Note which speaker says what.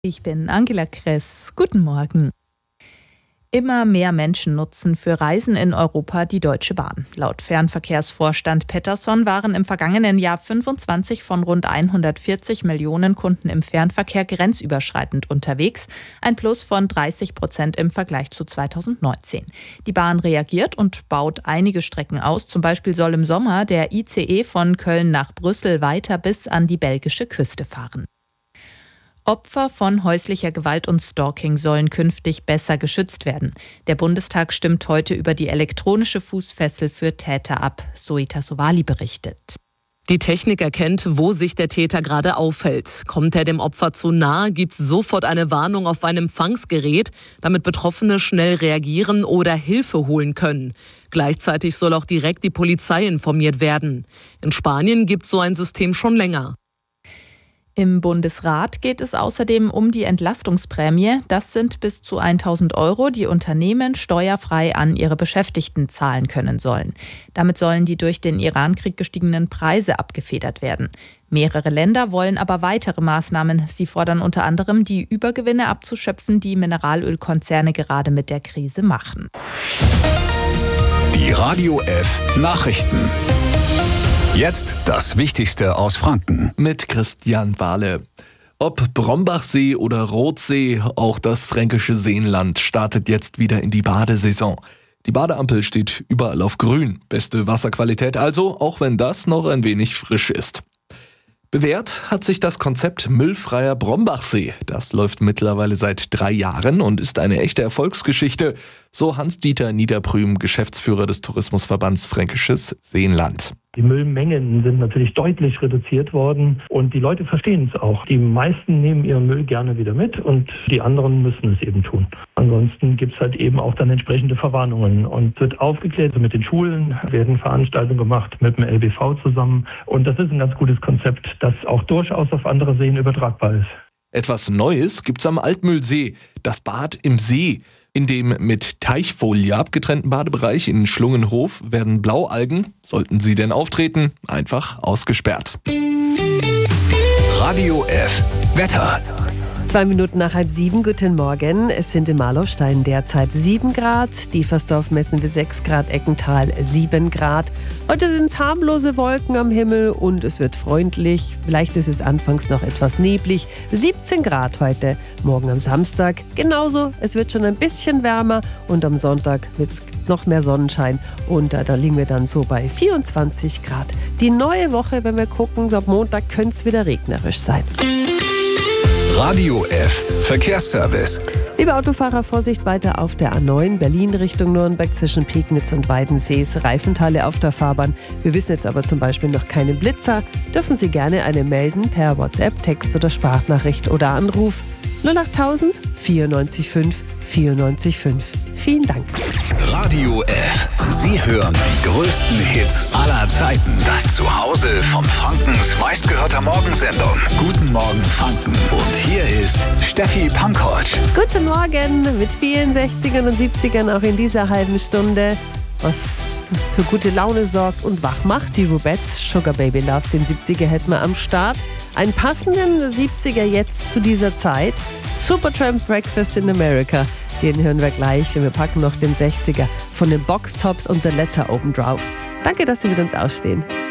Speaker 1: Ich bin Angela Kress. Guten Morgen. Immer mehr Menschen nutzen für Reisen in Europa die Deutsche Bahn. Laut Fernverkehrsvorstand Pettersson waren im vergangenen Jahr 25 von rund 140 Millionen Kunden im Fernverkehr grenzüberschreitend unterwegs, ein Plus von 30% im Vergleich zu 2019. Die Bahn reagiert und baut einige Strecken aus. Zum Beispiel soll im Sommer der ICE von Köln nach Brüssel weiter bis an die belgische Küste fahren. Opfer von häuslicher Gewalt und Stalking sollen künftig besser geschützt werden. Der Bundestag stimmt heute über die elektronische Fußfessel für Täter ab, Zoita Sowali berichtet.
Speaker 2: Die Technik erkennt, wo sich der Täter gerade aufhält. Kommt er dem Opfer zu nahe, gibt es sofort eine Warnung auf ein Empfangsgerät, damit Betroffene schnell reagieren oder Hilfe holen können. Gleichzeitig soll auch direkt die Polizei informiert werden. In Spanien gibt es so ein System schon länger.
Speaker 1: Im Bundesrat geht es außerdem um die Entlastungsprämie. Das sind bis zu 1.000 €, die Unternehmen steuerfrei an ihre Beschäftigten zahlen können sollen. Damit sollen die durch den Irankrieg gestiegenen Preise abgefedert werden. Mehrere Länder wollen aber weitere Maßnahmen. Sie fordern unter anderem, die Übergewinne abzuschöpfen, die Mineralölkonzerne gerade mit der Krise machen.
Speaker 3: Die Radio F Nachrichten. Jetzt das Wichtigste aus Franken.
Speaker 4: Mit Christian Wahle. Ob Brombachsee oder Rothsee, auch das fränkische Seenland startet jetzt wieder in die Badesaison. Die Badeampel steht überall auf grün. Beste Wasserqualität also, auch wenn das noch ein wenig frisch ist. Bewährt hat sich das Konzept müllfreier Brombachsee. Das läuft mittlerweile seit 3 Jahren und ist eine echte Erfolgsgeschichte, so Hans-Dieter Niederprüm, Geschäftsführer des Tourismusverbands Fränkisches Seenland.
Speaker 5: Die Müllmengen sind natürlich deutlich reduziert worden und die Leute verstehen es auch. Die meisten nehmen ihren Müll gerne wieder mit und die anderen müssen es eben tun. Ansonsten gibt es halt eben auch dann entsprechende Verwarnungen und wird aufgeklärt. Mit den Schulen werden Veranstaltungen gemacht mit dem LBV zusammen und das ist ein ganz gutes Konzept, das auch durchaus auf andere Seen übertragbar ist.
Speaker 4: Etwas Neues gibt's am Altmühlsee, das Bad im See. In dem mit Teichfolie abgetrennten Badebereich in Schlungenhof werden Blaualgen, sollten sie denn auftreten, einfach ausgesperrt.
Speaker 3: Radio F Wetter.
Speaker 6: 2 Minuten nach 6:30, guten Morgen. Es sind in Marlowstein derzeit 7 Grad. Dieversdorf messen wir 6 Grad, Eckental 7 Grad. Heute sind es harmlose Wolken am Himmel und es wird freundlich. Vielleicht ist es anfangs noch etwas neblig. 17 Grad heute, morgen am Samstag. Genauso, es wird schon ein bisschen wärmer und am Sonntag wird es noch mehr Sonnenschein. Und da liegen wir dann so bei 24 Grad. Die neue Woche, wenn wir gucken, ab Montag könnte es wieder regnerisch sein.
Speaker 3: Radio F Verkehrsservice.
Speaker 6: Liebe Autofahrer, Vorsicht weiter auf der A9 Berlin Richtung Nürnberg zwischen Pegnitz und Weidensees. Reifenteile auf der Fahrbahn. Wir wissen jetzt aber zum Beispiel noch keine Blitzer. Dürfen Sie gerne eine melden per WhatsApp, Text oder Sprachnachricht oder Anruf 08000 94 5 94 5. Vielen Dank.
Speaker 3: Radio F. Sie hören die größten Hits aller Zeiten. Das Zuhause von Frankens meistgehörter Morgensendung. Guten Morgen Franken. Und hier ist Steffi Pankovic.
Speaker 6: Guten Morgen mit vielen 60ern und 70ern auch in dieser halben Stunde. Was für gute Laune sorgt und wach macht. Die Rubettes, Sugar Baby Love, den 70er hätten wir am Start. Einen passenden 70er jetzt zu dieser Zeit. Supertramp Breakfast in America. Den hören wir gleich und wir packen noch den 60er von den Box Tops und The Letter oben drauf. Danke, dass Sie mit uns ausstehen.